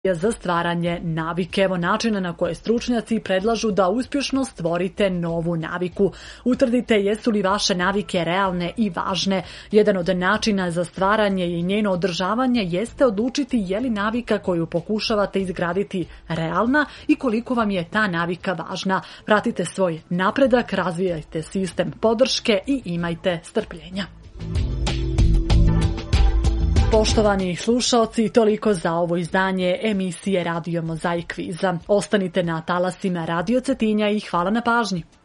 za stvaranje navike. Evo načina na koje stručnjaci predlažu da uspješno stvorite novu naviku. Utvrdite jesu li vaše navike realne i važne. Jedan od načina za stvaranje i njeno održavanje jeste odlučiti je li navika koju pokušavate izgraditi realna i koliko vam je ta navika važna. Pratite svoj napredak, razvijajte sistem podrške i imajte strpljenja. Poštovani slušaoci, toliko za ovo izdanje emisije Radio Mozaik Kviza. Ostanite na talasima Radio Cetinja i hvala na pažnji.